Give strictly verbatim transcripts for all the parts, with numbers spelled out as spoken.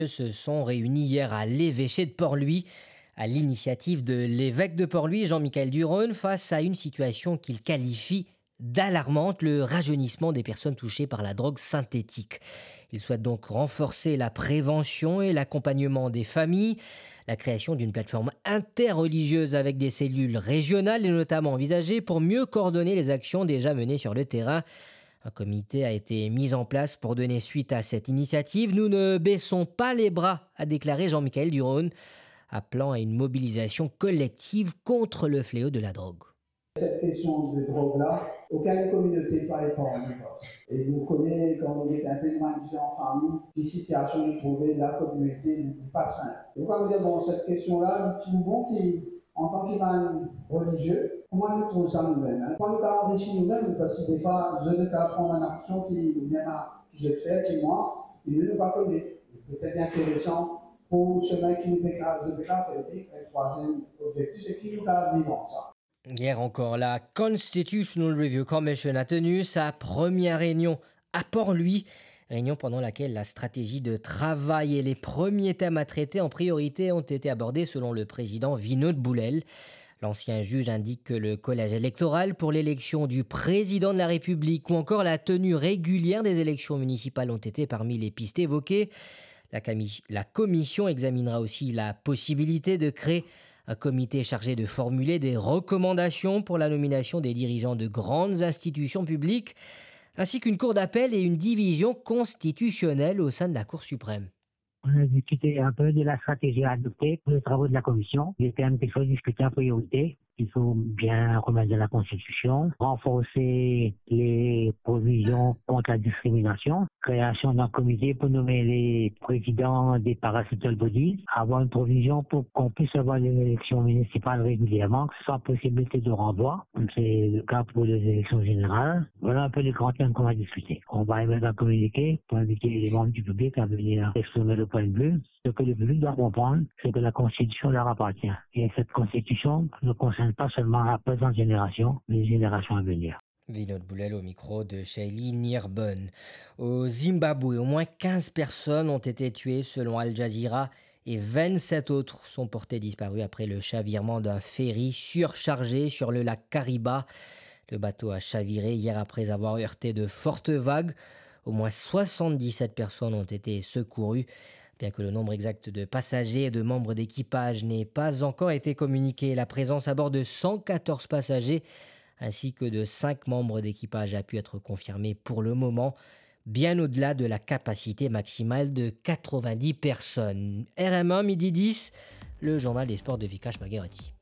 se sont réunis hier à l'évêché de Port-Louis, à l'initiative de l'évêque de Port-Louis, Jean-Michel Duron, face à une situation qu'il qualifie d'alarmante, le rajeunissement des personnes touchées par la drogue synthétique. Il souhaite donc renforcer la prévention et l'accompagnement des familles. La création d'une plateforme interreligieuse avec des cellules régionales est notamment envisagée pour mieux coordonner les actions déjà menées sur le terrain. Un comité a été mis en place pour donner suite à cette initiative. Nous ne baissons pas les bras, a déclaré Jean-Michel Duron, appelant à une mobilisation collective contre le fléau de la drogue. Cette question de drogue-là, aucune communauté pas épargnée. Et nous connaissons, quand on est un peu loin en famille, les situations de trouver la communauté n'est pas simple. Donc, quand on dit dans cette question-là, nous trouvons qu'en tant qu'imam religieux, comment nous trouvons ça nous-mêmes hein? Comment nous avons enrichi nous-mêmes, parce que des fois, je ne peux pas prendre une action qui, même que je fais, qui moi, qui ne pas connaître. Peut-être intéressant pour ceux qui nous déclarent, je déclare, le troisième objectif, c'est qui nous a vivre ça. Hier encore, la Constitutional Review Commission a tenu sa première réunion à Port-Louis, réunion pendant laquelle la stratégie de travail et les premiers thèmes à traiter en priorité ont été abordés selon le président Vinod Boulel. L'ancien juge indique que le collège électoral pour l'élection du président de la République ou encore la tenue régulière des élections municipales ont été parmi les pistes évoquées. La, cami- la commission examinera aussi la possibilité de créer un comité chargé de formuler des recommandations pour la nomination des dirigeants de grandes institutions publiques, ainsi qu'une cour d'appel et une division constitutionnelle au sein de la Cour suprême. On a discuté un peu de la stratégie à adopter pour les travaux de la commission. Les thèmes qu'il faut discuter en priorité. Il faut bien remettre dans la Constitution, renforcer les provisions contre la discrimination, création d'un comité pour nommer les présidents des parasital bodies, avoir une provision pour qu'on puisse avoir les élections municipales régulièrement, que ce soit possibilité de renvoi, comme c'est le cas pour les élections générales. Voilà un peu les grands thèmes qu'on va discuter. On va émettre un communiqué pour inviter les membres du public à venir exprimer le point de vue. Ce que le public doit comprendre, c'est que la Constitution leur appartient. Et cette Constitution ne concerne pas seulement la présente génération, mais les générations à venir. Vinod Boulel au micro de Shaili Nirbonne. Au Zimbabwe, au moins quinze personnes ont été tuées selon Al Jazeera et vingt-sept autres sont portées disparues après le chavirement d'un ferry surchargé sur le lac Kariba. Le bateau a chaviré hier après avoir heurté de fortes vagues. Au moins soixante-dix-sept personnes ont été secourues. Bien que le nombre exact de passagers et de membres d'équipage n'ait pas encore été communiqué, la présence à bord de cent quatorze passagers ainsi que de cinq membres d'équipage a pu être confirmée pour le moment, bien au-delà de la capacité maximale de quatre-vingt-dix personnes. R M un, midi dix, le journal des sports de Vikash Margheriti.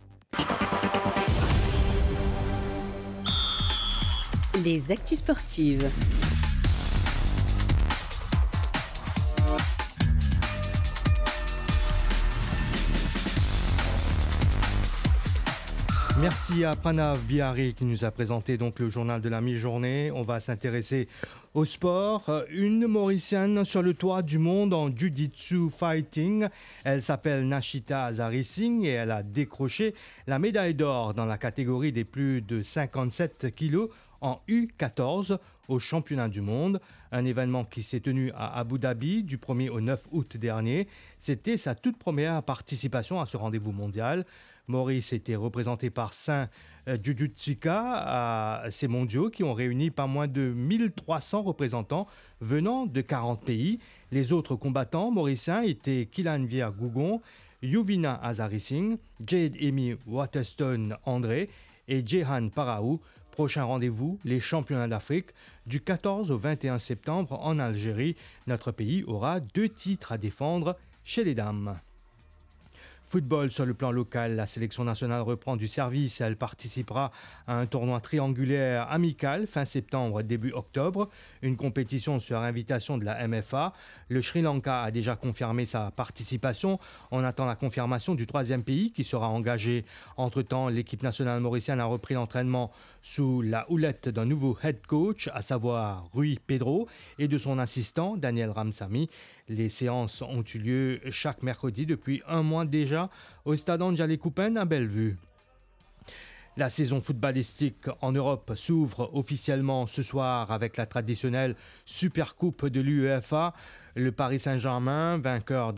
Les actus sportives. Merci à Pranav Bihari qui nous a présenté donc le journal de la mi-journée. On va s'intéresser au sport. Une Mauricienne sur le toit du monde en Jiu-Jitsu Fighting. Elle s'appelle Nashita Azari Singh et elle a décroché la médaille d'or dans la catégorie des plus de cinquante-sept kilos en U quatorze au championnat du monde. Un événement qui s'est tenu à Abu Dhabi du premier au neuf août dernier. C'était sa toute première participation à ce rendez-vous mondial. Maurice était représenté par Saint Jujutsuka à ces mondiaux qui ont réuni pas moins de mille trois cents représentants venant de quarante pays. Les autres combattants mauriciens étaient Kilanvir Gougon, Yuvina Azari Singh, Jade Emi Waterstone André et Jehan Paraou. Prochain rendez-vous, les championnats d'Afrique du quatorze au vingt et un septembre en Algérie. Notre pays aura deux titres à défendre chez les dames. Football sur le plan local, la sélection nationale reprend du service. Elle participera à un tournoi triangulaire amical fin septembre, début octobre. Une compétition sur invitation de la M F A. Le Sri Lanka a déjà confirmé sa participation. On attend la confirmation du troisième pays qui sera engagé. Entre-temps, l'équipe nationale mauricienne a repris l'entraînement sous la houlette d'un nouveau head coach, à savoir Rui Pedro, et de son assistant Daniel Ramsamy. Les séances ont eu lieu chaque mercredi depuis un mois déjà au stade Andjali Coupen à Bellevue. La saison footballistique en Europe s'ouvre officiellement ce soir avec la traditionnelle Supercoupe de l'U E F A. Le Paris Saint-Germain, vainqueur